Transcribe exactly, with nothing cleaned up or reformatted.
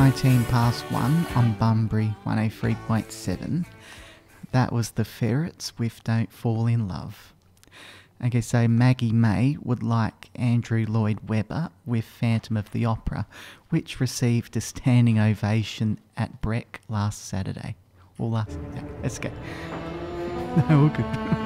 nineteen past one on Bunbury one oh three point seven. That was the Ferrets with Don't Fall in Love. Okay, so Maggie May would like Andrew Lloyd Webber with Phantom of the Opera, which received a standing ovation at Breck last Saturday. Or last... Yeah, let's go. No, all good.